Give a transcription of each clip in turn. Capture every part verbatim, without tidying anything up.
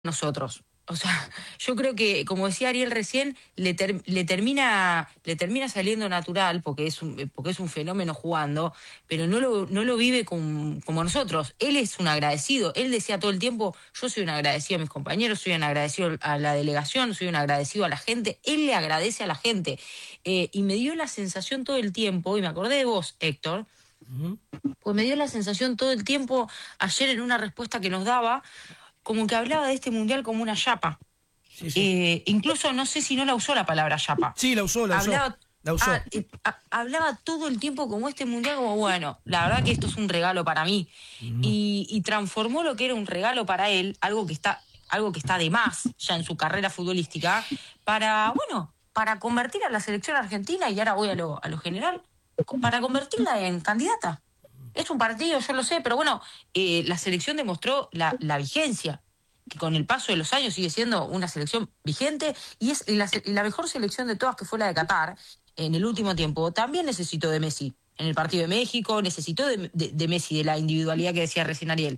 nosotros. O sea, yo creo que, como decía Ariel recién, le, ter- le termina, le termina saliendo natural porque es un, porque es un fenómeno jugando, pero no lo, no lo vive con- como nosotros. Él es un agradecido. Él decía todo el tiempo, yo soy un agradecido a mis compañeros, soy un agradecido a la delegación, soy un agradecido a la gente. Él le agradece a la gente. Eh, y me dio la sensación todo el tiempo, y me acordé de vos, Héctor, Ujú. pues me dio la sensación todo el tiempo, ayer en una respuesta que nos daba, como que hablaba de este mundial como una chapa. Sí, sí. Eh, incluso no sé si no la usó la palabra chapa. Sí, la usó, la usó. Hablaba, La ah, usó. eh, ha- hablaba todo el tiempo como este mundial, como bueno, la verdad que esto es un regalo para mí. Ujú. Y, y transformó lo que era un regalo para él, algo que está, algo que está de más ya en su carrera futbolística, para, bueno, para convertir a la selección argentina, y ahora voy a lo, a lo general, co- para convertirla en candidata. Es un partido, yo lo sé, pero bueno, eh, la selección demostró la, la vigencia, que con el paso de los años sigue siendo una selección vigente y es la, se- la mejor selección de todas, que fue la de Qatar en el último tiempo. También necesitó de Messi en el partido de México, necesitó de, de- de Messi, de la individualidad que decía recién Ariel.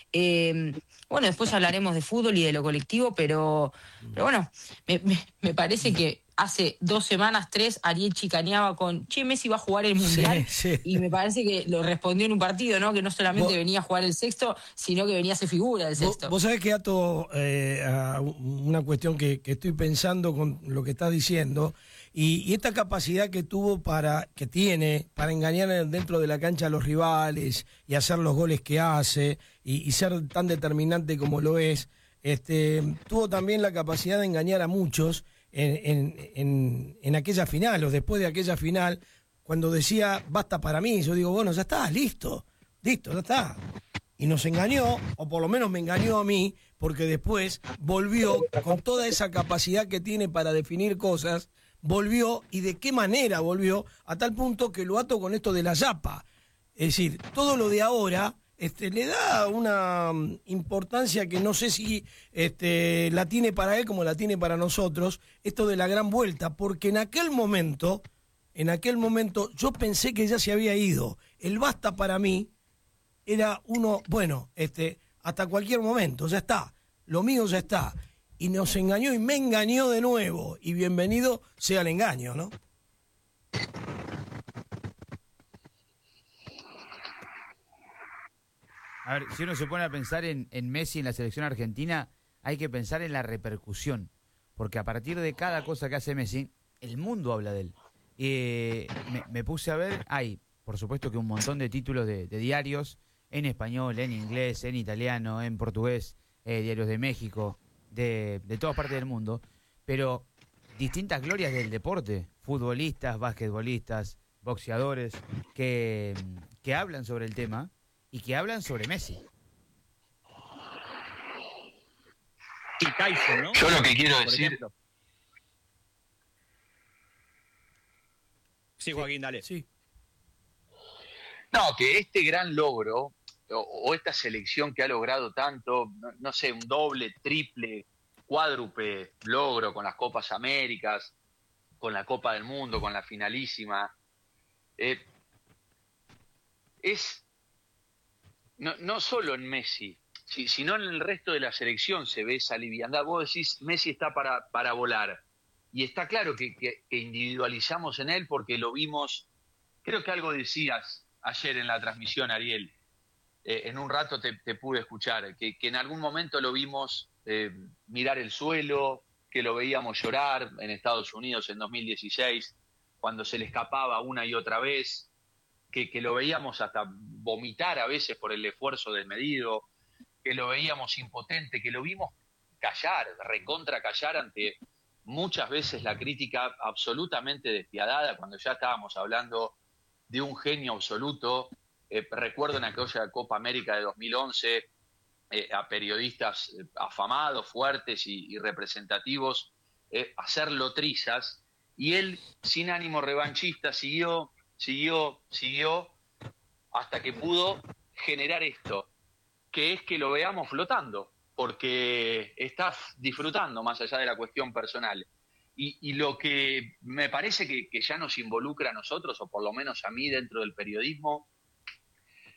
Eh, bueno, después hablaremos de fútbol y de lo colectivo, pero, pero bueno, me, me- me parece que hace dos semanas, tres, Ariel chicaneaba con, che, Messi va a jugar el Sí, Mundial, sí. y me parece que lo respondió en un partido, ¿no? Que no solamente Vos, venía a jugar el sexto, sino que venía a ser figura del vos, sexto. vos sabés que ato eh, a una cuestión que, que estoy pensando con lo que estás diciendo, y, y esta capacidad que tuvo para, que tiene, para engañar dentro de la cancha a los rivales y hacer los goles que hace, y, y ser tan determinante como lo es, este, tuvo también la capacidad de engañar a muchos en, en, en, en aquella final, o después de aquella final, cuando decía, basta para mí. Yo digo, bueno, ya está, listo, listo, ya está. Y nos engañó, o por lo menos me engañó a mí, porque después volvió con toda esa capacidad que tiene para definir cosas, volvió, y de qué manera volvió, a tal punto que lo ato con esto de la yapa. Es decir, todo lo de ahora este, le da una mm, importancia que no sé si este, la tiene para él como la tiene para nosotros, esto de la gran vuelta, porque en aquel momento, en aquel momento yo pensé que ya se había ido. El basta para mí era uno, bueno, este, hasta cualquier momento, ya está, lo mío ya está. Y nos engañó y me engañó de nuevo. Y bienvenido sea el engaño, ¿no? A ver, si uno se pone a pensar en, en Messi en la selección argentina, hay que pensar en la repercusión. Porque a partir de cada cosa que hace Messi, el mundo habla de él. Eh, me, me puse a ver, hay, por supuesto que un montón de títulos de, de diarios, en español, en inglés, en italiano, en portugués, eh, diarios de México, de, de todas partes del mundo, pero distintas glorias del deporte, futbolistas, basquetbolistas, boxeadores, que, que hablan sobre el tema y que hablan sobre Messi. Y Tyson, ¿no? Yo lo que quiero Por decir, ejemplo. Sí, Joaquín, dale. Sí. no, que este gran logro, o, o esta selección que ha logrado tanto, no, no sé, un doble, triple, cuádruple logro con las Copas Américas, con la Copa del Mundo, con la finalísima, eh, es no, no solo en Messi, si- sino en el resto de la selección se ve esa liviandad. Vos decís, Messi está para, para volar. Y está claro que, que- que individualizamos en él porque lo vimos. Creo que algo decías ayer en la transmisión, Ariel. Eh, en un rato te, te pude escuchar, que, que en algún momento lo vimos eh, mirar el suelo, que lo veíamos llorar en Estados Unidos en dos mil dieciséis, cuando se le escapaba una y otra vez, que, que lo veíamos hasta vomitar a veces por el esfuerzo desmedido, que lo veíamos impotente, que lo vimos callar, recontra callar ante muchas veces la crítica absolutamente despiadada, cuando ya estábamos hablando de un genio absoluto. Eh, recuerdo en aquella Copa América de dos mil once eh, a periodistas eh, afamados, fuertes y, y representativos eh, hacerlo trizas, y él, sin ánimo revanchista, siguió, siguió, siguió, hasta que pudo generar esto, que es que lo veamos flotando, porque está disfrutando más allá de la cuestión personal. Y, y lo que me parece que, que ya nos involucra a nosotros, o por lo menos a mí dentro del periodismo,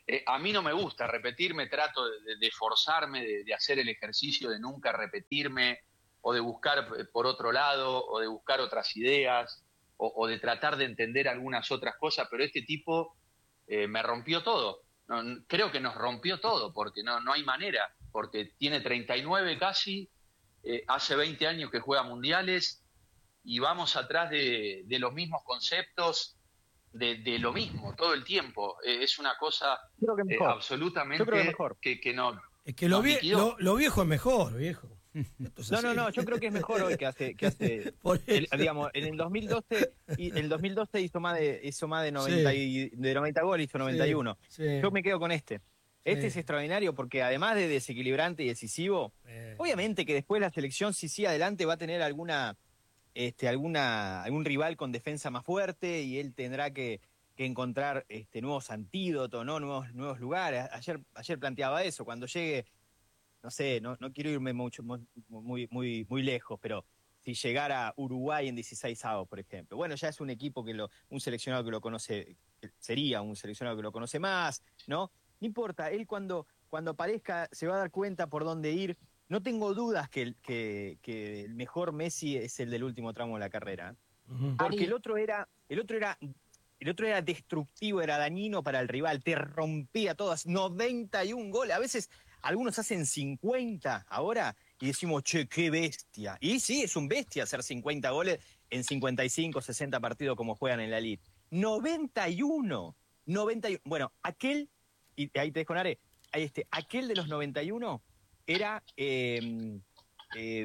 Eh, a mí no me gusta repetirme, trato de, de forzarme, de, de hacer el ejercicio de nunca repetirme, o de buscar por otro lado, o de buscar otras ideas, o, o de tratar de entender algunas otras cosas, pero este tipo eh, me rompió todo. No, creo que nos rompió todo, porque no, no hay manera, porque tiene treinta y nueve casi, eh, hace veinte años que juega mundiales, y vamos atrás de, de los mismos conceptos, de, de lo mismo, todo el tiempo. Eh, es una cosa Creo que eh, mejor. absolutamente Yo creo que mejor. que, que no... Es que lo, nos vie- liquidó. lo, lo viejo es mejor, viejo. Esto es No, así. no, no, yo creo que es mejor hoy que hace, que hace Por el- eso. digamos, en el dos mil doce, y el dos mil doce hizo más de, hizo más de noventa, y, de noventa goles, hizo noventa y uno. Sí, sí. Yo me quedo con este. Este Sí. es extraordinario porque además de desequilibrante y decisivo, Eh, obviamente que después la selección, si sigue adelante, va a tener alguna, este, alguna, algún rival con defensa más fuerte y él tendrá que, que encontrar este, nuevos antídotos, ¿no? Nuevos, nuevos lugares. Ayer, ayer planteaba eso, cuando llegue, no sé, no, no quiero irme mucho, muy, muy, muy, muy lejos, pero si llegara Uruguay en dieciséis avos, por ejemplo, bueno, ya es un equipo que lo, un seleccionado que lo conoce, sería un seleccionado que lo conoce más, ¿no? No importa, él cuando, cuando aparezca se va a dar cuenta por dónde ir. No tengo dudas que, el- que, que el mejor Messi es el del último tramo de la carrera. ujú. Porque Ari. el otro era, el otro era, el otro era destructivo, era dañino para el rival, te rompía todas, noventa y un goles. A veces algunos hacen cincuenta ahora y decimos, che, qué bestia. Y sí, es un bestia hacer cincuenta goles en cincuenta y cinco, sesenta partidos como juegan en la Elite. noventa y uno, noventa y uno. Bueno, aquel, y ahí te dejo, Nare, ahí este, aquel de los noventa y uno era eh, eh,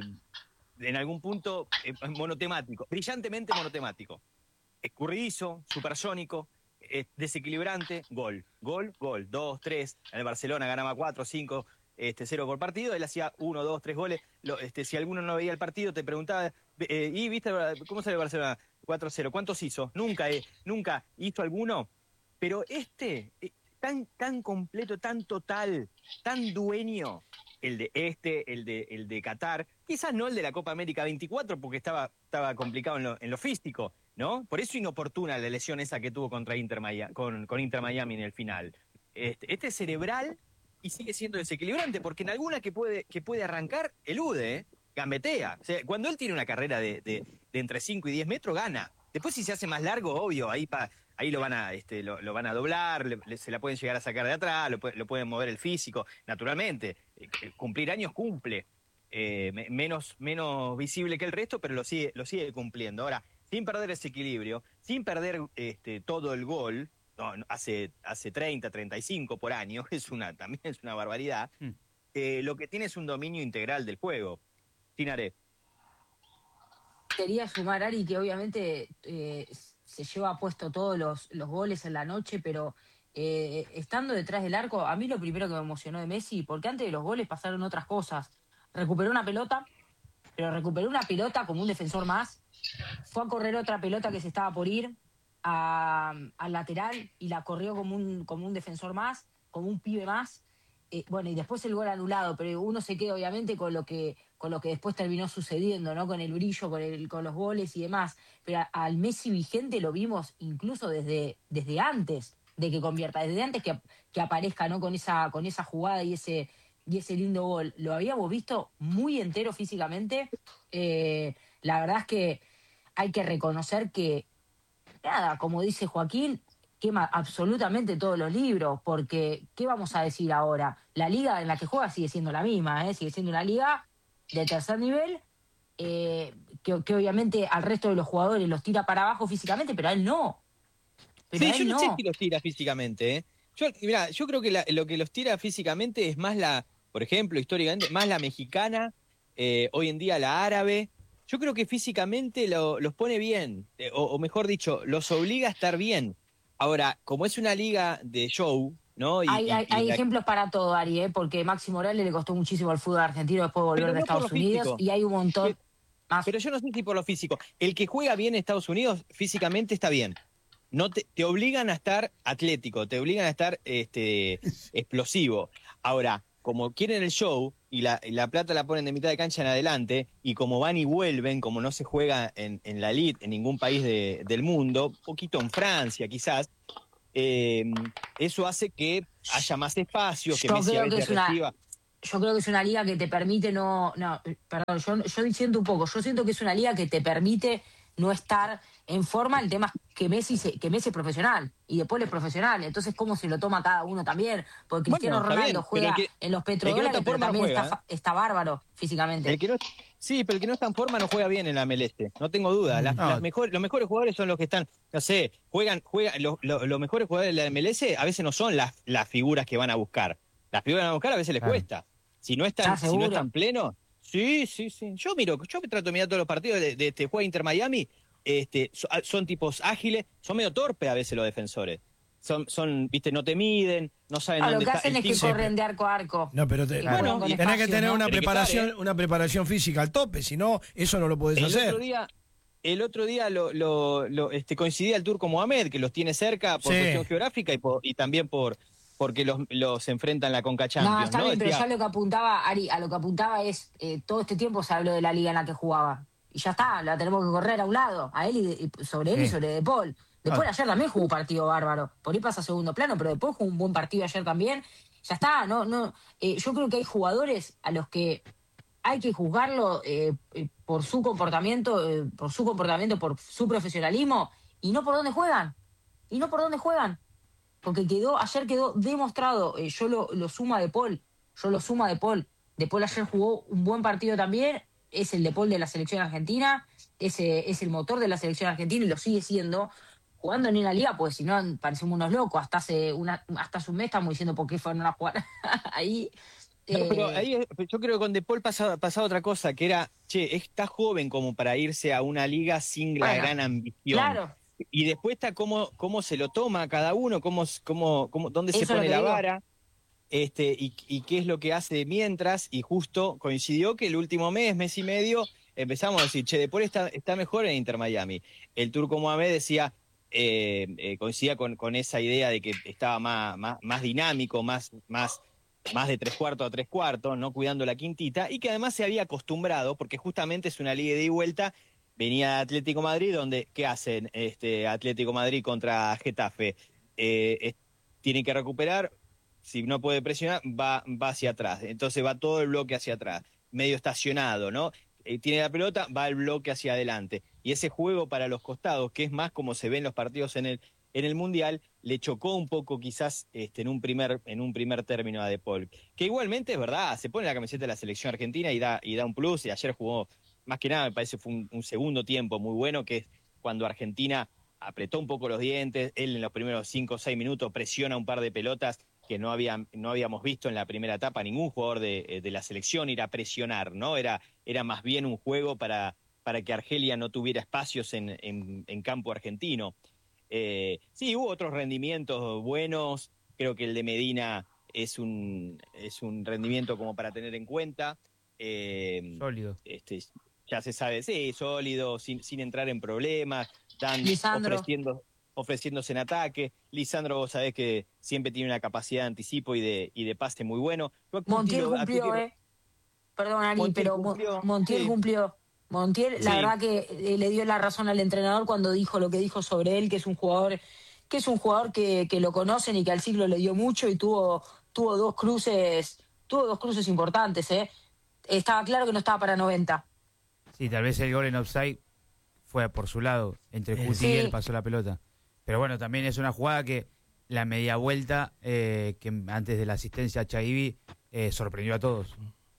en algún punto eh, monotemático, brillantemente monotemático. Escurridizo, supersónico, eh, desequilibrante, gol, gol, gol, dos, tres. En el Barcelona ganaba cuatro, cinco, este, cero por partido. Él hacía uno, dos, tres goles. Lo, este, si alguno no veía el partido, te preguntaba, eh, ¿y viste cómo sale el Barcelona? cuatro cero. ¿Cuántos hizo? Nunca, eh, nunca hizo alguno. Pero este, eh, tan, tan completo, tan total, tan dueño, el de este, el de, el de Qatar, quizás no el de la Copa América veinticuatro, porque estaba, estaba complicado en lo, en lo físico, ¿no? Por eso inoportuna la lesión esa que tuvo contra Inter Miami, con, con Inter Miami en el final. Este, este es cerebral y sigue siendo desequilibrante, porque en alguna que puede, que puede arrancar, elude, ¿eh? Gambetea. O sea, cuando él tiene una carrera de, de, de entre cinco y diez metros, gana. Después, si se hace más largo, obvio, ahí pa, ahí lo van a, este, lo, lo van a doblar, le, le, se la pueden llegar a sacar de atrás, lo, lo pueden mover el físico, naturalmente. Eh, cumplir años cumple. Eh, me, menos, menos visible que el resto, pero lo sigue, lo sigue cumpliendo. Ahora, sin perder ese equilibrio, sin perder este, todo el gol, no, no, hace, hace treinta, treinta y cinco por año, es una, también es una barbaridad. Mm. Eh, lo que tiene es un dominio integral del juego. Tinaré. Quería sumar, Ari, que obviamente eh, se lleva puesto todos los, los goles en la noche, pero eh, estando detrás del arco, a mí lo primero que me emocionó de Messi, porque antes de los goles pasaron otras cosas. Recuperó una pelota, pero recuperó una pelota como un defensor más. Fue a correr otra pelota que se estaba por ir a, al lateral y la corrió como un, como un defensor más, como un pibe más. Eh, bueno, y después el gol anulado, pero uno se queda obviamente con lo que con lo que después terminó sucediendo, ¿no? Con el brillo, con, el, con los goles y demás. Pero a, al Messi vigente lo vimos incluso desde, desde antes de que convierta, desde antes que, que aparezca, ¿no? Con esa, con esa jugada y ese, y ese lindo gol. Lo habíamos visto muy entero físicamente. Eh, la verdad es que hay que reconocer que, nada, como dice Joaquín, quema absolutamente todos los libros, porque ¿qué vamos a decir ahora? La liga en la que juega sigue siendo la misma, ¿eh? Sigue siendo una liga de tercer nivel, eh, que, que obviamente al resto de los jugadores los tira para abajo físicamente, pero a él no. Pero sí, a él yo no, no sé si los tira físicamente, ¿eh? Yo, mirá, yo creo que la, lo que los tira físicamente es más la, por ejemplo, históricamente, más la mexicana, eh, hoy en día la árabe. Yo creo que físicamente lo, los pone bien, eh, o, o mejor dicho, los obliga a estar bien. Ahora, como es una liga de show, ¿no? Y, hay y, hay, y hay la... ejemplos para todo, Ari, ¿eh? Porque Maxi Morales le costó muchísimo al fútbol argentino después de volver pero de no Estados Unidos, físico. Y hay un montón pero, más. Pero yo no sé si por lo físico. El que juega bien en Estados Unidos, físicamente está bien. No te, te obligan a estar atlético, te obligan a estar este, explosivo. Ahora, como quieren el show y la, y la plata la ponen de mitad de cancha en adelante, y como van y vuelven, como no se juega en, en la elite en ningún país de, del mundo, poquito en Francia quizás, eh, eso hace que haya más espacio, que Yo Messi a creo que veces es una, reciba. yo creo que es una liga que te permite no, no, perdón, yo, yo diciendo un poco, yo siento que es una liga que te permite no estar en forma. El tema es que Messi, se- que Messi es profesional y De Paul es profesional, entonces cómo se lo toma cada uno también, porque Cristiano Bueno, está Ronaldo bien, pero el juega que, en los el que no está petrodólares, en pero forma no también está, juega. ¿eh? fa- está bárbaro físicamente. El que no, sí, pero el que no está en forma no juega bien en la M L S, no tengo duda. Las, No. las mejor- los mejores jugadores son los que están, no sé, juegan, juegan los, los- los mejores jugadores de la M L S a veces no son las, las figuras que van a buscar. Las figuras que van a buscar a veces les Claro. cuesta. Si no ¿Estás están, si no seguro? están plenos, sí, sí, sí. Yo miro, yo me trato de mirar todos los partidos de, de este juego Inter Miami, este, so- son tipos ágiles, son medio torpes a veces los defensores. Son, son, viste, no te miden, no saben Ah, lo dónde que está hacen el es que timbre. corren de arco a arco. No, pero te- Y Bueno, juegan con y tenés que espacio, tener ¿no? una Tiene que estar, preparación, ¿eh? una preparación física al tope, si no, eso no lo podés El hacer. otro día, el otro día lo, lo, lo, este, coincidía el Turco Mohamed, que los tiene cerca por Sí. cuestión geográfica y, por, y también por porque los, los enfrentan la Conca No, Champions, está ¿no? bien, pero Decía, ya lo que apuntaba, Ari, a lo que apuntaba es, eh, todo este tiempo se habló de la liga en la que jugaba. Y ya está, la tenemos que correr a un lado, a él y, de- y sobre él y Sí. sobre De Paul. De Paul No. ayer también jugó un partido bárbaro. Por ahí pasa a segundo plano, pero De Paul jugó un buen partido ayer también. Ya está, no, no. Eh, yo creo que hay jugadores a los que hay que juzgarlo eh, eh, por su comportamiento, eh, por su comportamiento, por su profesionalismo, y no por dónde juegan. Y no por dónde juegan. Porque quedó, ayer quedó demostrado, eh, yo lo, lo sumo a De Paul, yo lo sumo a De Paul. De Paul ayer jugó un buen partido también, es el De Paul de la selección argentina, es, eh, es el motor de la selección argentina y lo sigue siendo, jugando en una liga, pues si no parecemos unos locos, hasta hace una, hasta hace un mes estamos diciendo por qué fueron a jugar ahí. no, pero Eh, ahí es- yo creo que con De Paul pasaba, pasaba otra cosa, que era, che, está joven como para irse a una liga sin la Bueno, gran ambición. claro, Y después está cómo, cómo se lo toma cada uno, cómo, cómo, cómo, dónde se eso es lo pone que la digo. vara, este, y, y qué es lo que hace mientras, y justo coincidió que el último mes, mes y medio, empezamos a decir, che, De Paul está, está mejor en Inter Miami. El Turco Mohamed decía, eh, eh, coincidía con, con esa idea de que estaba más, más, más dinámico, más, más, más de tres cuartos a tres cuartos, no cuidando la quintita, y que además se había acostumbrado, porque justamente es una liga de ida y vuelta. Venía Atlético Madrid, donde, ¿qué hacen? Este, Atlético Madrid contra Getafe. Eh, es- tiene que recuperar, si no puede presionar, va, va hacia atrás. Entonces va todo el bloque hacia atrás, medio estacionado, ¿no? Eh, tiene la pelota, va el bloque hacia adelante. Y ese juego para los costados, que es más como se ven los partidos en el, en el Mundial, le chocó un poco quizás este, en, un primer, en un primer término a De Paul. Que igualmente es verdad, se pone la camiseta de la selección argentina y da, y da un plus, y ayer jugó. Más que nada, me parece fue un, un segundo tiempo muy bueno, que es cuando Argentina apretó un poco los dientes, él en los primeros cinco o seis minutos presiona un par de pelotas que no, había, no habíamos visto en la primera etapa ningún jugador de, de la selección ir a presionar, ¿no? Era, era más bien un juego para, para que Argelia no tuviera espacios en, en, en campo argentino. Eh, sí, hubo otros rendimientos buenos, creo que el de Medina es un, es un rendimiento como para tener en cuenta. Eh, Sólido. este, ya se sabe, sí, sólido, sin, sin entrar en problemas, dan, Lisandro. ofreciendo, ofreciéndose en ataque. Lisandro, vos sabés que siempre tiene una capacidad de anticipo y de, y de pase muy bueno. Yo a Cuti Montiel lo- a cumplió, Cuti- ¿eh? Perdón, Ari, Montiel pero Mo- cumplió, Montiel sí. cumplió. Montiel, la Sí. verdad que eh, le dio la razón al entrenador cuando dijo lo que dijo sobre él, que es un jugador, que es un jugador que, que lo conocen y que al ciclo le dio mucho y tuvo, tuvo dos cruces, tuvo dos cruces importantes, ¿eh? Estaba claro que no estaba para noventa. Sí, tal vez el gol en offside fue por su lado. Entre Eh, Cuti sí. y él pasó la pelota. Pero bueno, también es una jugada que la media vuelta, eh, que antes de la asistencia a Chaibi, eh, sorprendió a todos.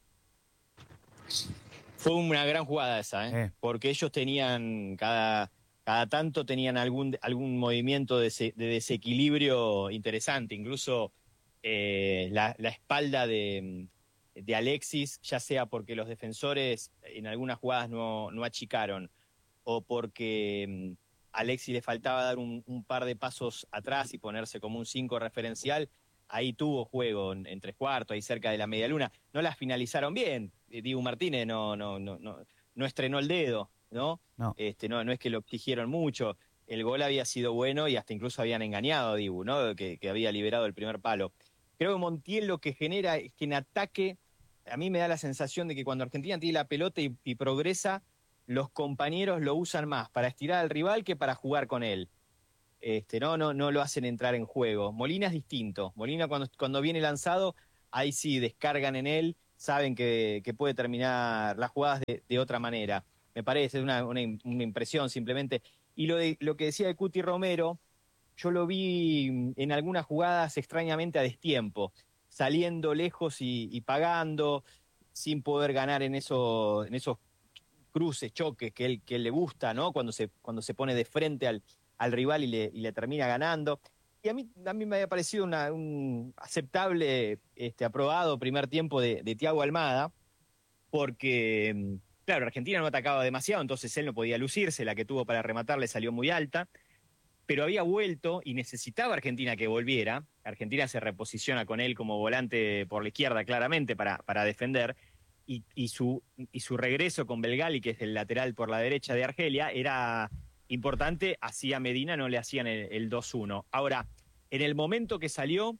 Fue una gran jugada esa, ¿eh? Eh. Porque ellos tenían, cada, cada tanto tenían algún, algún movimiento de, se- de desequilibrio interesante, incluso eh, la, la espalda de, de Alexis, ya sea porque los defensores en algunas jugadas no, no achicaron, o porque mm, a Alexis le faltaba dar un, un par de pasos atrás y ponerse como un cinco referencial. Ahí tuvo juego en, en tres cuartos, ahí cerca de la media luna. No las finalizaron bien. Eh, Dibu Martínez no, no, no, no, no estrenó el dedo, ¿no? No. Este, no, no es que lo exigieron mucho. El gol había sido bueno y hasta incluso habían engañado a Dibu, ¿no? Que, que había liberado el primer palo. Creo que Montiel lo que genera es que en ataque, a mí me da la sensación de que cuando Argentina tiene la pelota y, y progresa, los compañeros lo usan más para estirar al rival que para jugar con él. este, no, no, no lo hacen entrar en juego. Molina es distinto. Molina cuando, cuando viene lanzado, ahí sí descargan en él, saben que, que puede terminar las jugadas de, de otra manera. Me parece una, una, una impresión simplemente. Y lo, de, lo que decía de Cuti Romero, yo lo vi en algunas jugadas extrañamente a destiempo, saliendo lejos y, y pagando, sin poder ganar en, eso, en esos cruces, choques que él, que él le gusta, ¿no? Cuando se, cuando se pone de frente al, al rival y le, y le termina ganando. Y a mí, a mí me había parecido una, un aceptable, este, aprobado primer tiempo de, de Thiago Almada, porque, claro, Argentina no atacaba demasiado, entonces él no podía lucirse, la que tuvo para rematar le salió muy alta, pero había vuelto y necesitaba Argentina que volviera. Argentina se reposiciona con él como volante por la izquierda claramente para, para defender, y, y, su, y su regreso con Belgali, que es el lateral por la derecha de Argelia, era importante. Hacía Medina, no le hacían el, el dos uno. Ahora, en el momento que salió,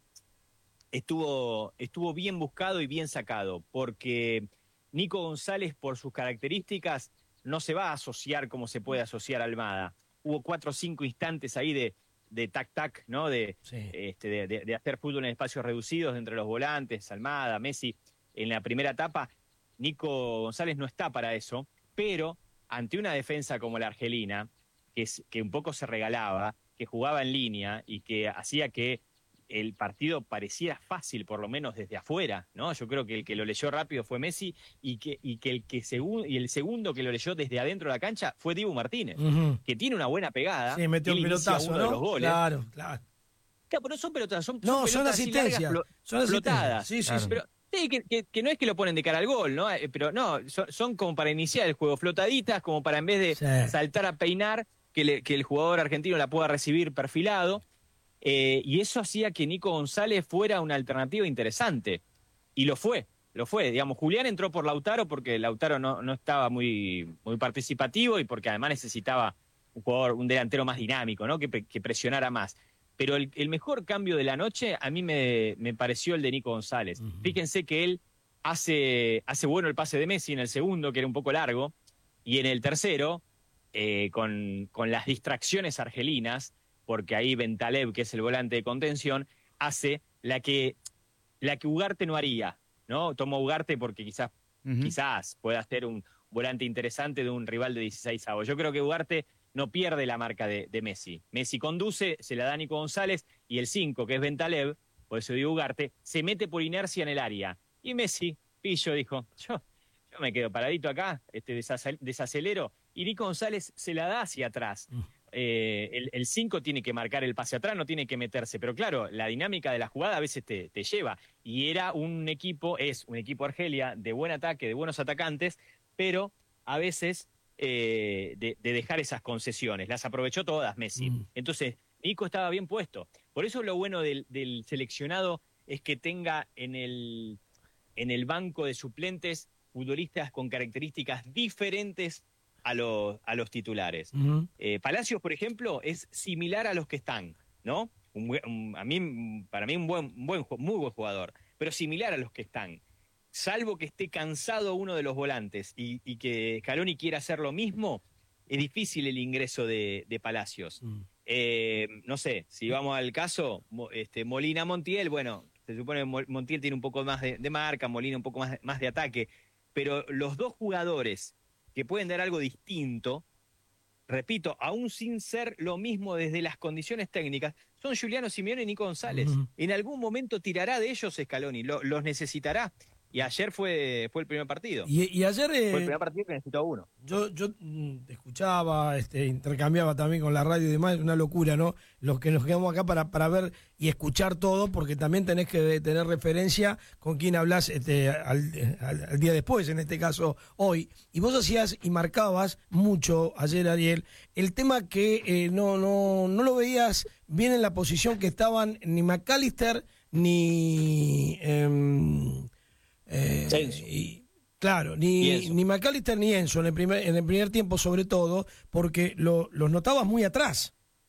estuvo, estuvo bien buscado y bien sacado, porque Nico González, por sus características, no se va a asociar como se puede asociar a Almada. Hubo cuatro o cinco instantes ahí de, de tac-tac, ¿no? De, sí. este, de, de, de hacer fútbol en espacios reducidos entre los volantes, Almada, Messi. En la primera etapa, Nico González no está para eso, pero ante una defensa como la argelina, que, es, que un poco se regalaba, que jugaba en línea y que hacía que el partido pareciera fácil, por lo menos desde afuera, ¿no? Yo creo que el que lo leyó rápido fue Messi, y que, y que el que segun, y el segundo que lo leyó desde adentro de la cancha fue Dibu Martínez, uh-huh. que tiene una buena pegada. Sí, metió un pelotazo, uno ¿no? de los goles. Claro, claro. Claro, pero no son pelotas, son, no, son, son asistencias, largas, son asistencias. Flotadas. Sí, sí, claro. sí. Pero, sí, que, que, que no es que lo ponen de cara al gol, ¿no? Pero no, son, son como para iniciar el juego, flotaditas, como para en vez de sí. saltar a peinar, que, le, que el jugador argentino la pueda recibir perfilado. Eh, y eso hacía que Nico González fuera una alternativa interesante. Y lo fue, lo fue. Digamos, Julián entró por Lautaro porque Lautaro no, no estaba muy, muy participativo, y porque además necesitaba un jugador, un delantero más dinámico, ¿no? Que, que presionara más. Pero el, el mejor cambio de la noche a mí me, me pareció el de Nico González. Uh-huh. Fíjense que él hace, hace bueno el pase de Messi en el segundo, que era un poco largo, y en el tercero, eh, con, con las distracciones argelinas, porque ahí Bentaleb, que es el volante de contención, hace la que, la que Ugarte no haría, ¿no? Toma Ugarte porque quizás, uh-huh. quizás pueda ser un volante interesante de un rival de dieciséis avos. Yo creo que Ugarte no pierde la marca de, de Messi. Messi conduce, se la da a Nico González, y el cinco, que es Bentaleb, por eso digo Ugarte, se mete por inercia en el área. Y Messi, pillo, dijo, yo, yo me quedo paradito acá, este desacel- desacelero, y Nico González se la da hacia atrás. Uh. Eh, el cinco tiene que marcar el pase atrás, no tiene que meterse, pero claro, la dinámica de la jugada a veces te, te lleva, y era un equipo, es un equipo Argelia de buen ataque, de buenos atacantes, pero a veces eh, de, de dejar esas concesiones, las aprovechó todas Messi, mm. entonces Nico estaba bien puesto. Por eso lo bueno del, del seleccionado es que tenga en el, en el banco de suplentes futbolistas con características diferentes a los, a los titulares. Uh-huh. Eh, Palacios, por ejemplo, es similar a los que están, ¿no? Un, un, a mí, para mí un buen, un buen, muy buen jugador, pero similar a los que están. Salvo que esté cansado uno de los volantes y, y que Scaloni quiera hacer lo mismo, es difícil el ingreso de, de Palacios. Uh-huh. Eh, no sé, si vamos al caso, este, Molina Montiel, bueno, se supone que Montiel tiene un poco más de, de marca, Molina un poco más, más de ataque, pero los dos jugadores que pueden dar algo distinto, repito, aún sin ser lo mismo desde las condiciones técnicas, son Giuliano Simeone y Nico González. Uh-huh. En algún momento tirará de ellos Scaloni, lo, los necesitará. Y ayer fue, fue el primer partido. Y, y ayer... Eh, fue el primer partido que necesitó uno. Yo, yo mm, escuchaba, este, intercambiaba también con la radio y demás, una locura, ¿no? Los que nos quedamos acá para, para ver y escuchar todo, porque también tenés que tener referencia con quién hablas este, al, al, al día después, en este caso hoy. Y vos hacías y marcabas mucho ayer, Ariel, el tema que eh, no, no, no lo veías bien en la posición que estaban ni McAllister ni... Eh, Eh, y, claro, ni, ni McAllister ni Enzo en el primer, en el primer tiempo, sobre todo, porque lo, los notabas muy atrás.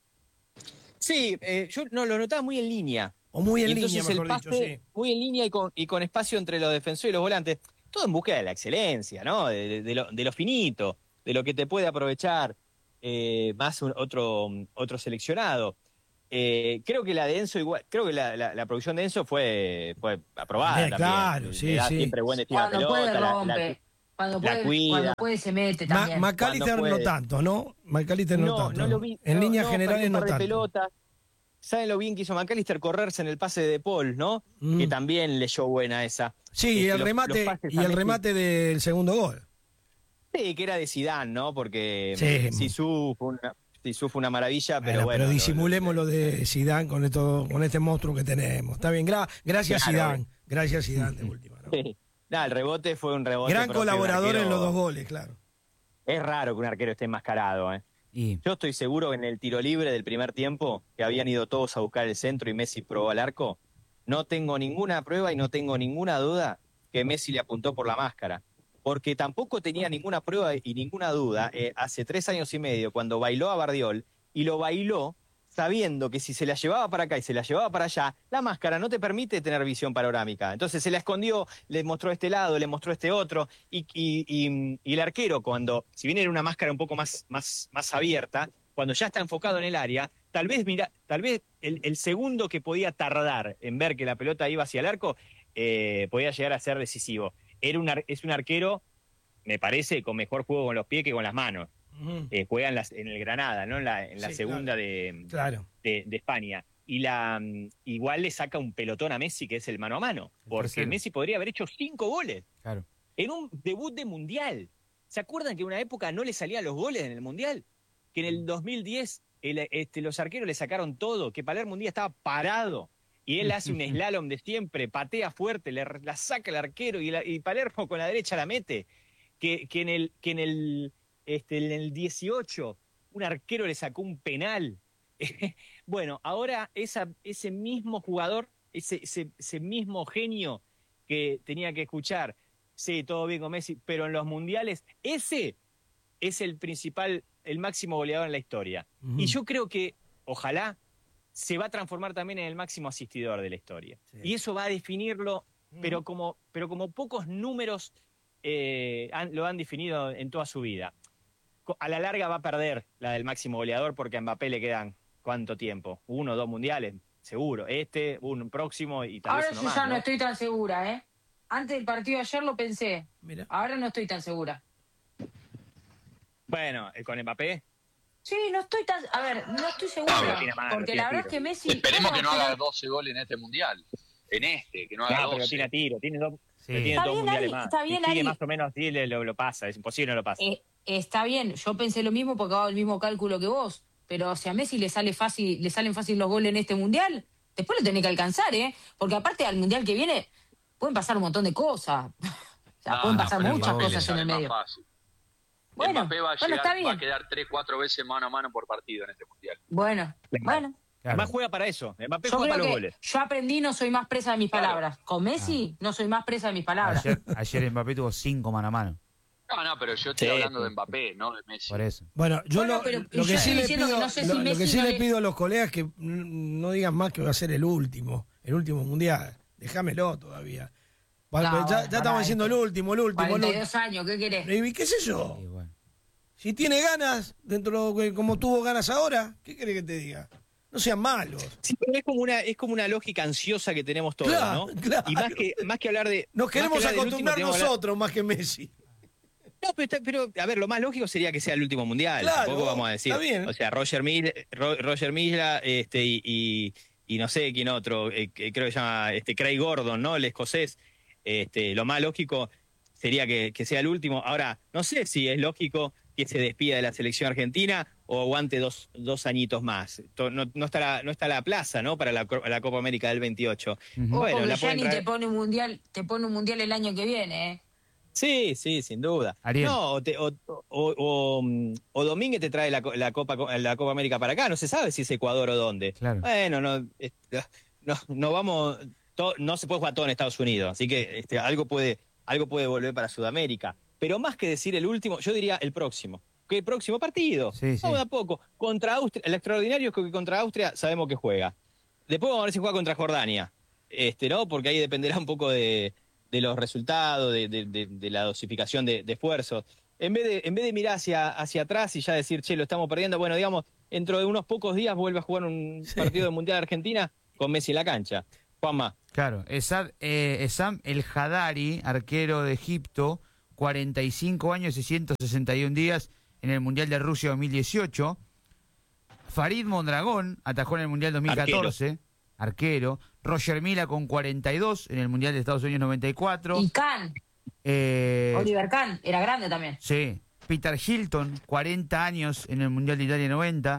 Sí, eh, yo no lo notaba muy en línea. O muy en y línea, entonces mejor el pase, dicho, sí. Muy en línea y con, y con espacio entre los defensores y los volantes. Todo en búsqueda de la excelencia, ¿no? De, de, de, lo, de lo finito, de lo que te puede aprovechar eh, más un, otro, otro seleccionado. Eh, creo que la de Enzo igual, creo que la, la, la producción de Enzo fue, fue aprobada Eh, también. claro, Le sí, da sí. siempre buen destino a la Cuando pelota, puede la- rompe. la- Cuando la puede, cuida. cuando puede se mete Ma- también. McAllister Cuando no puede. tanto, ¿no? McAllister no, no, tanto. no lo vi. En no, líneas no, generales perdió un no par de tanto. pelotas. ¿Saben lo bien que hizo McAllister correrse en el pase de Paul, no? Mm. Que también leyó buena esa. Sí, y Este, el los- remate, los pases y a el Messi- remate del segundo gol. Sí, que era de Zidane, ¿no? Porque Sí. Zizou fue una, Zizou fue una maravilla, pero Bueno, bueno. pero lo- disimulemos lo de Zidane con esto, con este monstruo que tenemos. Está bien, gra- gracias Claro. Zidane, gracias Zidane de última. ¿no? Sí. Nada, el rebote fue un rebote. Gran propio de un colaborador en arquero. los dos goles, claro. Es raro que un arquero esté enmascarado, ¿eh? Y Yo estoy seguro que en el tiro libre del primer tiempo, que habían ido todos a buscar el centro y Messi probó al arco, no tengo ninguna prueba y no tengo ninguna duda que Messi le apuntó por la máscara. Porque tampoco tenía ninguna prueba y ninguna duda eh, hace tres años y medio cuando bailó a Bardiol y lo bailó sabiendo que si se la llevaba para acá y se la llevaba para allá, la máscara no te permite tener visión panorámica. Entonces se la escondió, le mostró este lado, le mostró este otro, y, y- y- y el arquero, cuando, si bien era una máscara un poco más, más, más abierta, cuando ya está enfocado en el área, tal vez, mira, tal vez el, el segundo que podía tardar en ver que la pelota iba hacia el arco, eh, podía llegar a ser decisivo. Era un ar- es un arquero, me parece, con mejor juego con los pies que con las manos. Ujú. Eh, juega en, las- en el Granada, ¿no? En la, en la Sí, segunda claro. de, Claro. de, de España. Y la mm, igual le saca un pelotón a Messi, que es el mano a mano. El Porque tercero. Messi podría haber hecho cinco goles claro. en un debut de Mundial. ¿Se acuerdan que en una época no le salían los goles en el Mundial? Que en el dos mil diez el- este, los arqueros le sacaron todo, que Palermo un día estaba parado y él hace un slalom de siempre, patea fuerte, le, la saca el arquero y, la- y Palermo con la derecha la mete. Que, que en el, que en el, este, en el dieciocho un arquero le sacó un penal. Bueno, ahora esa, ese mismo jugador, ese, ese, ese mismo genio que tenía que escuchar, sí, todo bien con Messi, pero en los mundiales, ese es el principal, el máximo goleador en la historia. Ujú. Y yo creo que, ojalá, se va a transformar también en el máximo asistidor de la historia. Sí. Y eso va a definirlo, pero como, pero como pocos números eh, han- lo han definido en toda su vida. Co- A la larga va a perder la del máximo goleador porque a Mbappé le quedan, ¿cuánto tiempo? Uno o dos mundiales, seguro. Este, un próximo y tal Ahora vez yo uno ya más, no ¿no? estoy tan segura, ¿eh? Antes del partido de ayer lo pensé. Mira. Ahora no estoy tan segura. Bueno, eh, con Mbappé. Sí, no estoy tan. A ver, no estoy segura. No, pero tiene mano, porque tiene la verdad tiro. es que Messi. Esperemos que no pero- haga doce goles en este mundial. En este, que no haga No, pero doce. tiene a tiro, tiene dos, Sí. pero tiene Está dos bien, mundiales Ari, más. está bien, Si sigue Ari. más o menos así, le- lo, lo pasa, es imposible no lo pasa. Eh, está bien, yo pensé lo mismo porque hago el mismo cálculo que vos. Pero si a Messi le sale fácil, le salen fácil los goles en este mundial, después lo tenés que alcanzar, ¿eh? Porque aparte al mundial que viene, pueden pasar un montón de cosas. O sea, No, pueden no, pasar pero muchas Mbappé le cosas en sale el más medio. fácil. Bueno, Mbappé va a, bueno, llegar- está va a bien. quedar tres, cuatro veces mano a mano por partido en este mundial. Bueno, bueno. Claro. Además juega para eso. Mbappé Yo juega para creo los que goles. yo aprendí, no soy más presa de mis Claro. palabras. Con Messi no soy más presa de mis palabras. Ayer, ayer Mbappé tuvo cinco mano a mano. No, no, pero yo estoy Sí, hablando sí. de Mbappé, no de Messi. Por eso. Bueno, yo Bueno, lo, pero lo yo que sí estoy le diciendo pido, que no sé si lo, lo Messi que sí no le le- pido a los colegas es que mm, no digan más que va a ser el último, el último mundial. Déjamelo todavía. Pa- No, ya bueno, ya pará, estamos diciendo el esto. último, el último, el cuarenta y último. dos años, ¿qué querés? ¿Y qué sé yo? Y bueno. Si tiene ganas, dentro de como tuvo ganas ahora, ¿qué querés que te diga? No sean malos. Sí, pero es como una, es como una lógica ansiosa que tenemos todos, Claro, ¿no? claro. Y más que, más que hablar de. Nos más que queremos hablar del último, acostumbrar tenemos que hablar- nosotros más que Messi. No, pero, está- pero, a ver, lo más lógico sería que sea el último mundial. Claro, Tampoco vamos a decir. está bien. O sea, Roger Mil, Ro- Roger Milla, este, y, y, y no sé quién otro, eh, que creo que se llama este, Craig Gordon, ¿no? El escocés. Este, lo más lógico sería que, que sea el último. Ahora, no sé si es lógico que se despida de la selección argentina o aguante dos, dos añitos más. To- No, no está la, no está la plaza, ¿no? Para la, Co- la Copa América del veintiocho. Ujú. Ojo Bueno, que la pueden Gianni traer- te pone un mundial, te pone un mundial el año que viene, ¿eh? Sí, sí, sin duda. Ariel. No, o, te- o, o, o, mm, o Domínguez te trae la, co- la Copa la Copa América para acá, no se sabe si es Ecuador o dónde. Claro. Bueno, no, eh, no, no vamos, to- no se puede jugar todo en Estados Unidos, así que este, algo puede, algo puede volver para Sudamérica. Pero más que decir el último, yo diría el próximo. ¿Qué próximo partido? Sí, sí. Vamos de a poco. Contra Austria, el extraordinario es que contra Austria sabemos que juega. Después vamos a ver si juega contra Jordania. Este, ¿no? Porque ahí dependerá un poco de, de los resultados, de, de- de- de la dosificación de, de esfuerzos. En vez de, en vez de mirar hacia, hacia atrás y ya decir, che, lo estamos perdiendo, bueno, digamos, dentro de unos pocos días vuelve a jugar un Sí. partido de Mundial de Argentina con Messi en la cancha. Juanma. Claro, Esad, eh, Essam El Haddari, arquero de Egipto, cuarenta y cinco años y ciento sesenta y un días en el Mundial de Rusia dos mil dieciocho. Farid Mondragón atajó en el Mundial dos mil catorce, arquero. Roger Mila con cuarenta y dos en el Mundial de Estados Unidos noventa y cuatro. Y Kahn, Eh, Oliver Kahn, era grande también. sí, Peter Hilton, cuarenta años en el Mundial de Italia noventa.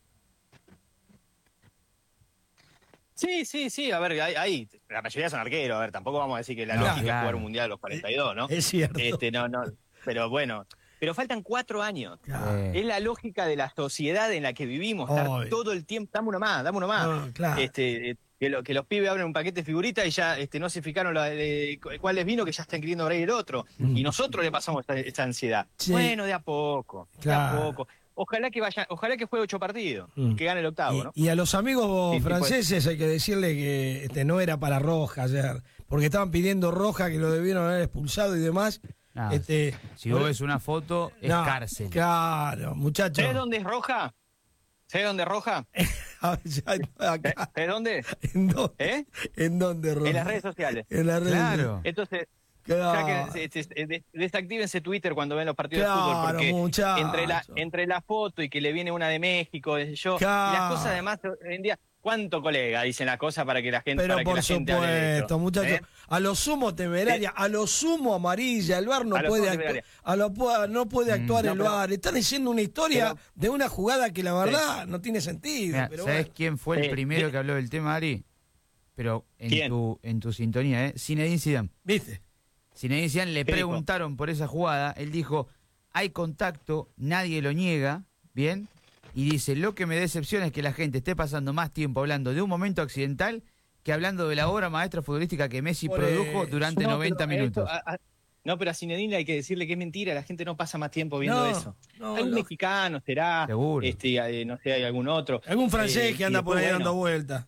Sí, sí, sí, a ver, ahí, ahí la mayoría son arqueros, a ver, tampoco vamos a decir que la No, lógica claro. es jugar un Mundial a los cuarenta y dos, ¿no? Es cierto. Este, no, no, pero bueno, pero faltan cuatro años. Claro. Eh, Es la lógica de la sociedad en la que vivimos, estar Obvio. todo el tiempo, dame uno más, dame uno más. No, claro. Este, eh, que, lo- que los pibes abren un paquete de figuritas y ya este, no se fijaron la, de, cu- cuál les vino, que ya están queriendo abrir el otro. Mm. Y nosotros le pasamos esta, esta ansiedad. Sí. Bueno, de a poco, Claro. de a poco. Ojalá que vaya, ojalá que juegue ocho partidos Mm. y que gane el octavo, ¿no? Y, y a los amigos Sí, sí, franceses hay que decirle que este, no era para Roja ayer, porque estaban pidiendo Roja, que lo debieron haber expulsado y demás. ah, este, si vos ves una foto, es no, cárcel. Claro, muchachos. ¿Sabes dónde es roja? ¿Sabes dónde es roja? A ver, ya, acá. ¿Sabes dónde? ¿En dónde? ¿Eh? ¿En dónde, Roja? En las redes sociales. En las redes Claro. Entonces, Claro. ya que se- se- des- desactívense Twitter cuando ven los partidos de fútbol, Claro, porque muchacho. entre la, entre la foto y que le viene una de México, de yo, y las Claro. cosas además hoy en día, ¿cuánto colega dicen las cosas para que la gente, Pero para que por la gente hable de supuesto, esto? muchachos, ¿Eh? a lo sumo temeraria, a lo sumo amarilla, el V A R no A lo puede sumo actuar, temeraria. a lo pu- no puede actuar No, el pero- V A R. Están diciendo una historia pero- de una jugada que la verdad no tiene sentido. Mirá, pero ¿sabés bueno. quién fue el Sí. primero que habló del tema, Ari? Pero en ¿Quién? tu en tu sintonía, ¿eh? Zinedine Zidane. ¿Viste? Zinedine Zidane le ¿Qué dijo? preguntaron por esa jugada, él dijo, hay contacto, nadie lo niega, ¿bien? Y dice, lo que me decepciona es que la gente esté pasando más tiempo hablando de un momento accidental que hablando de la obra maestra futbolística que Messi Por produjo eso. durante No, noventa pero esto, minutos. a- a- no, pero a Zinedine hay que decirle que es mentira, la gente no pasa más tiempo viendo No, eso. no, Algún no. mexicano será, Seguro. este, eh, no sé, hay algún otro. Algún francés Eh, que y anda por después, ahí bueno, dando vueltas.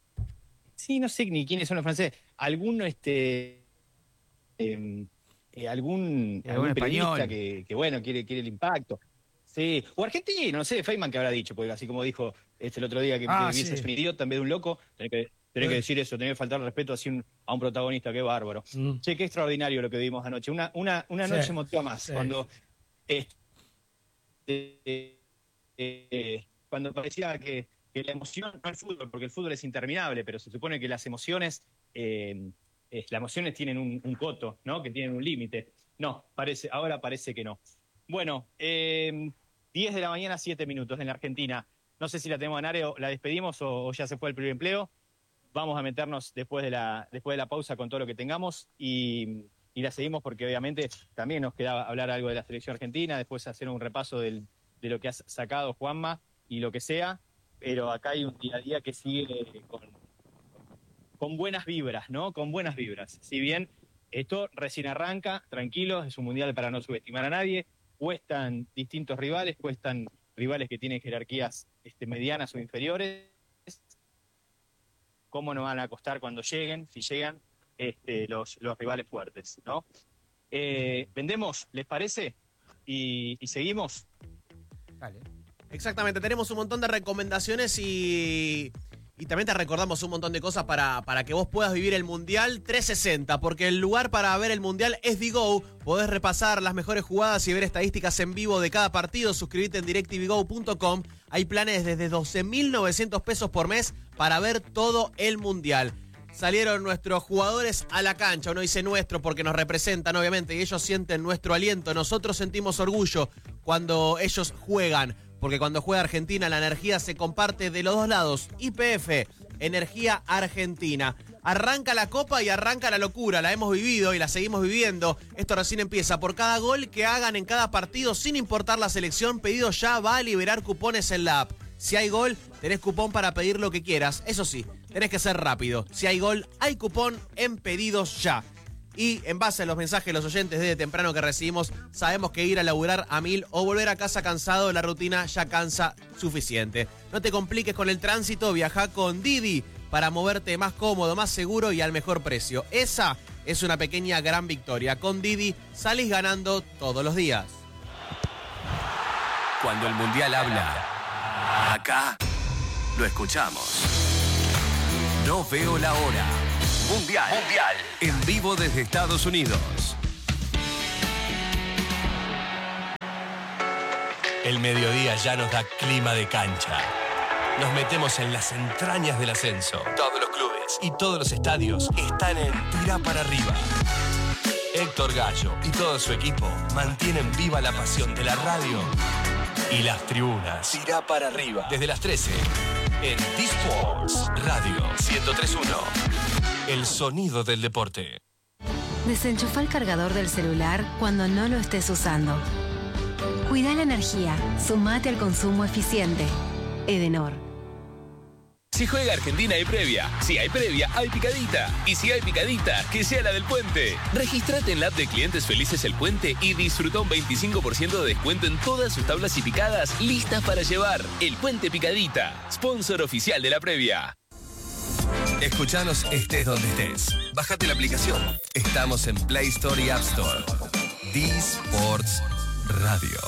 Sí, no sé ni quiénes son los franceses. Algún, este, eh, eh, algún, Y algún algún periodista español. que, que, bueno, quiere, quiere el impacto. Sí, o argentino, no sé, Feynman que habrá dicho, porque así como dijo este el otro día que, Ah, que Bielsa sí. es un idiota en vez de un loco, tenés que, tenés Bueno. que decir eso, tenés que faltar respeto así un- a un protagonista, qué bárbaro. Mm. Che, qué extraordinario lo que vimos anoche. Una, una, una Sí, noche emotiva más. sí. Cuando, este, eh, eh, cuando parecía que, que la emoción, no el fútbol, porque el fútbol es interminable, pero se supone que las emociones, eh, eh, las emociones tienen un, un coto, ¿no? Que tienen un límite. No, parece, ahora parece que no. Bueno, eh, diez de la mañana, siete minutos en la Argentina. No sé si la tenemos en área, la despedimos o, o ya se fue el primer empleo. Vamos a meternos después de la, después de la pausa con todo lo que tengamos y, y la seguimos porque obviamente también nos queda hablar algo de la selección argentina, después hacer un repaso del, de lo que has sacado Juanma y lo que sea, pero acá hay un día a día que sigue con, con buenas vibras, ¿no? Con buenas vibras. Si bien esto recién arranca, tranquilos, es un mundial para no subestimar a nadie, cuestan distintos rivales, cuestan rivales que tienen jerarquías este, medianas o inferiores. ¿Cómo nos van a costar cuando lleguen, si llegan, este, los, los rivales fuertes, ¿no? Eh, ¿Vendemos, les parece? Y, y seguimos. Dale. Exactamente, tenemos un montón de recomendaciones y, y también te recordamos un montón de cosas para, para que vos puedas vivir el Mundial trescientos sesenta, porque el lugar para ver el Mundial es Vigo. Podés repasar las mejores jugadas y ver estadísticas en vivo de cada partido. Suscríbete en direct t v go punto com. Hay planes desde doce mil novecientos pesos por mes para ver todo el Mundial. Salieron nuestros jugadores a la cancha, uno dice nuestro porque nos representan obviamente y ellos sienten nuestro aliento. Nosotros sentimos orgullo cuando ellos juegan, porque cuando juega Argentina la energía se comparte de los dos lados. Y P F, Energía Argentina. Arranca la Copa y arranca la locura, la hemos vivido y la seguimos viviendo. Esto recién empieza. Por cada gol que hagan en cada partido, sin importar la selección, Pedido Ya va a liberar cupones en la app. Si hay gol, tenés cupón para pedir lo que quieras. Eso sí, tenés que ser rápido. Si hay gol, hay cupón en Pedidos Ya. Y en base a los mensajes de los oyentes desde temprano que recibimos, sabemos que ir a laburar a mil o volver a casa cansado, la rutina ya cansa suficiente. No te compliques con el tránsito, viaja con Didi para moverte más cómodo, más seguro y al mejor precio. Esa es una pequeña gran victoria. Con Didi salís ganando todos los días. Cuando el Mundial habla, acá lo escuchamos. No veo la hora. Mundial. Mundial. En vivo desde Estados Unidos. El mediodía ya nos da clima de cancha. Nos metemos en las entrañas del ascenso. Todos los clubes y todos los estadios están en Tira para Arriba. Héctor Gallo y todo su equipo mantienen viva la pasión de la radio y las tribunas. Tira para Arriba. Desde las trece en D-Sports Radio ciento tres punto uno. El sonido del deporte. Desenchufa el cargador del celular cuando no lo estés usando. Cuida la energía. Sumate al consumo eficiente. Edenor. Si juega Argentina hay previa. Si hay previa, hay picadita. Y si hay picadita, que sea la del Puente. Regístrate en la app de Clientes Felices El Puente y disfruta un veinticinco por ciento de descuento en todas sus tablas y picadas listas para llevar. El Puente Picadita, sponsor oficial de la previa. Escuchanos estés donde estés. Bájate la aplicación. Estamos en Play Store y App Store. D-Sports Radio.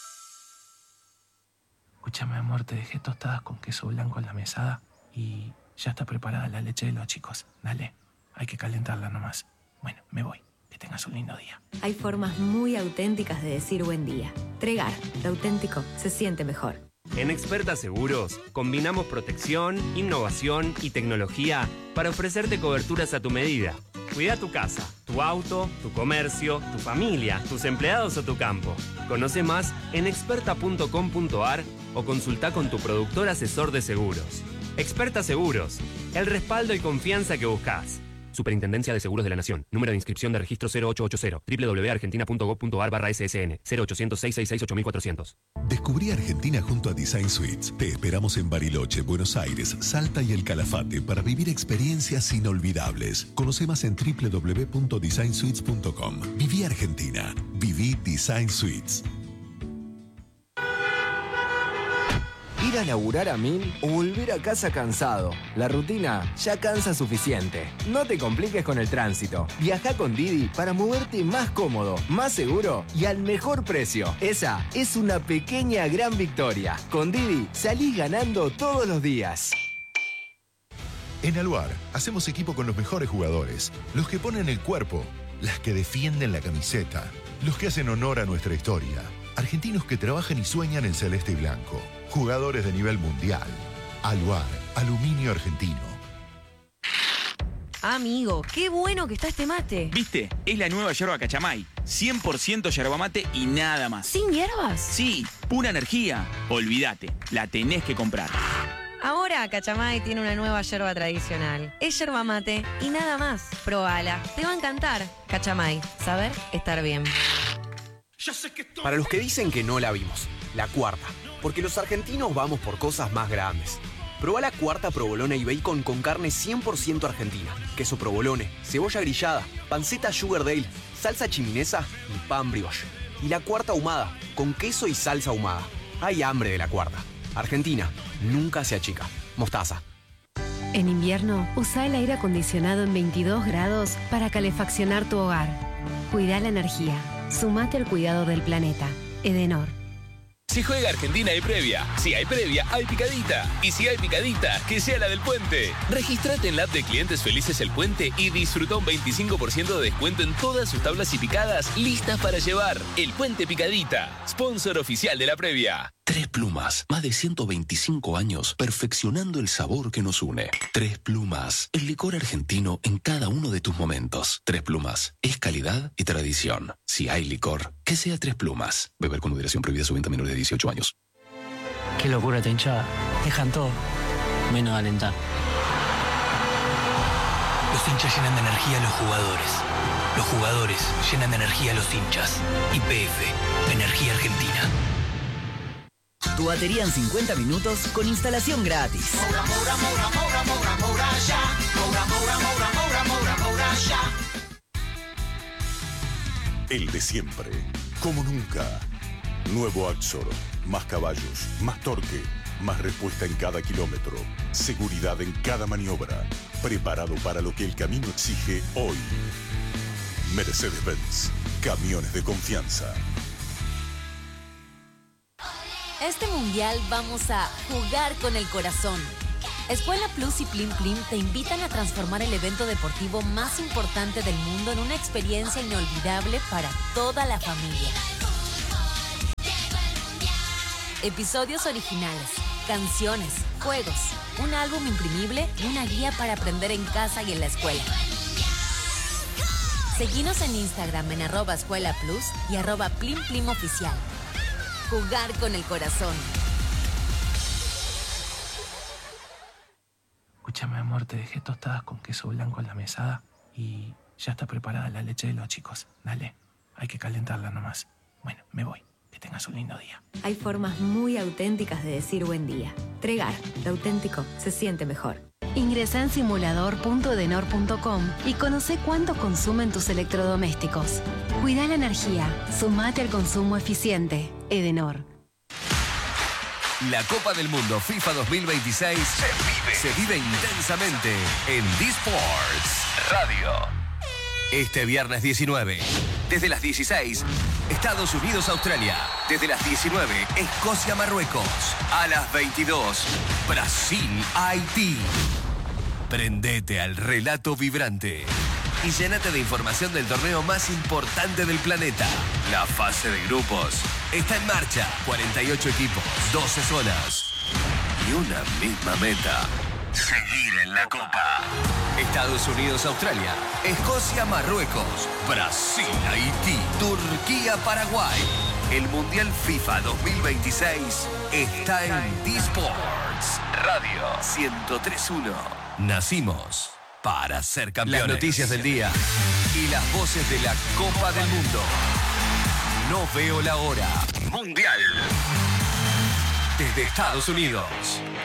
Escúchame, amor, te dejé tostadas con queso blanco en la mesada y ya está preparada la leche de los chicos. Dale, hay que calentarla nomás. Bueno, me voy. Que tengas un lindo día. Hay formas muy auténticas de decir buen día. Tregar, lo auténtico se siente mejor. En Experta Seguros combinamos protección, innovación y tecnología para ofrecerte coberturas a tu medida. Cuida tu casa, tu auto, tu comercio, tu familia, tus empleados o tu campo. Conoce más en experta punto com punto a r o consulta con tu productor asesor de seguros. Experta Seguros, el respaldo y confianza que buscas. Superintendencia de Seguros de la Nación. Número de inscripción de registro cero ocho ocho cero. doble u doble u doble u punto argentina punto gov punto a r barra S S N. cero ochocientos, seiscientos sesenta y seis, ocho mil cuatrocientos. Descubrí Argentina junto a Design Suites. Te esperamos en Bariloche, Buenos Aires, Salta y El Calafate para vivir experiencias inolvidables. Conoce más en doble u doble u doble u punto design suites punto com. Viví Argentina. Viví Design Suites. Ir a laburar a mil o volver a casa cansado. La rutina ya cansa suficiente. No te compliques con el tránsito. Viaja con Didi para moverte más cómodo, más seguro y al mejor precio. Esa es una pequeña gran victoria. Con Didi salís ganando todos los días. En Aluar hacemos equipo con los mejores jugadores, los que ponen el cuerpo, las que defienden la camiseta, los que hacen honor a nuestra historia. Argentinos que trabajan y sueñan en celeste y blanco. Jugadores de nivel mundial. Aluar, aluminio argentino. Amigo, qué bueno que está este mate. ¿Viste? Es la nueva yerba Cachamay. cien por ciento yerba mate y nada más. ¿Sin hierbas? Sí, pura energía. Olvídate, la tenés que comprar. Ahora Cachamay tiene una nueva yerba tradicional. Es yerba mate y nada más. Probala, te va a encantar. Cachamay, saber estar bien. Para los que dicen que no la vimos, la cuarta. Porque los argentinos vamos por cosas más grandes. Probá la cuarta provolone y bacon con carne cien por ciento argentina. Queso provolone, cebolla grillada, panceta Sugardale, salsa chiminesa y pan brioche. Y la cuarta ahumada, con queso y salsa ahumada. Hay hambre de la cuarta. Argentina, nunca se achica. Mostaza. En invierno, usa el aire acondicionado en veintidós grados para calefaccionar tu hogar. Cuida la energía. Sumate al cuidado del planeta. Edenor. Si juega Argentina hay previa. Si hay previa, hay picadita. Y si hay picadita, que sea la del Puente. Regístrate en la app de Clientes Felices El Puente y disfruta un veinticinco por ciento de descuento en todas sus tablas y picadas listas para llevar. El Puente Picadita, sponsor oficial de la previa. Tres Plumas, más de ciento veinticinco años perfeccionando el sabor que nos une. Tres Plumas, el licor argentino en cada uno de tus momentos. Tres Plumas, es calidad y tradición. Si hay licor, que sea Tres Plumas. Beber con moderación, prohibida su venta a menores de dieciocho años. Qué locura esta hinchada. Dejan todo, menos alentar. Los hinchas llenan de energía a los jugadores. Los jugadores llenan de energía a los hinchas. Y P F, Energía Argentina. Tu batería en cincuenta minutos con instalación gratis. Moura, Moura, Moura, Moura, Moura, Moura, ya. Moura, Moura, Moura, Moura, Moura, Moura, ya. El de siempre, como nunca. Nuevo Axor, más caballos, más torque, más respuesta en cada kilómetro, seguridad en cada maniobra, preparado para lo que el camino exige hoy. Mercedes-Benz, camiones de confianza. Este mundial vamos a jugar con el corazón. Escuela Plus y Plim Plim te invitan a transformar el evento deportivo más importante del mundo en una experiencia inolvidable para toda la familia. Episodios originales, canciones, juegos, un álbum imprimible y una guía para aprender en casa y en la escuela. Seguinos en Instagram en arroba Escuela Plus y arroba Plim Plim Oficial. Jugar con el corazón. Escúchame, amor, te dejé tostadas con queso blanco en la mesada y ya está preparada la leche de los chicos. Dale, hay que calentarla nomás. Bueno, me voy. Que tengas un lindo día. Hay formas muy auténticas de decir buen día. Tregar, lo auténtico se siente mejor. Ingresa en simulador punto edenor punto com y conoce cuánto consumen tus electrodomésticos. Cuida la energía, sumate al consumo eficiente. Edenor. La Copa del Mundo FIFA dos mil veintiséis se vive, se vive intensamente en D-Sports Radio. Este viernes diecinueve, desde las dieciséis, Estados Unidos-Australia. Desde las diecinueve, Escocia-Marruecos. A las veintidós, Brasil-Haití. Prendete al relato vibrante y llénate de información del torneo más importante del planeta. La fase de grupos está en marcha. cuarenta y ocho equipos, doce zonas y una misma meta: seguir en la Copa. Estados Unidos-Australia, Escocia-Marruecos, Brasil-Haití, Turquía-Paraguay. El Mundial FIFA dos mil veintiséis está en D-Sports Radio ciento tres punto uno. Nacimos para ser campeones. Las noticias del día y las voces de la Copa del Mundo. No veo la hora. Mundial. Desde Estados Unidos.